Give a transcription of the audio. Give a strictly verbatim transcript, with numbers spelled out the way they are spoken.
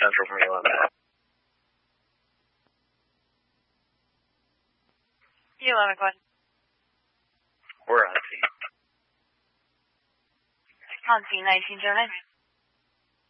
Central from E eleven. E eleven, go ahead. We're on scene. On scene, nineteen oh nine.